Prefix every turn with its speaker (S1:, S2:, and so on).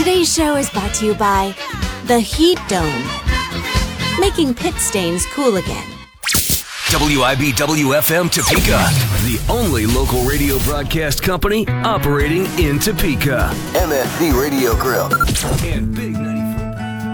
S1: Today's show is brought to you by the Heat Dome, making pit stains cool again.
S2: WIBW-FM Topeka, the only local radio broadcast company operating in Topeka.
S3: MSC Radio Grill.
S2: And Big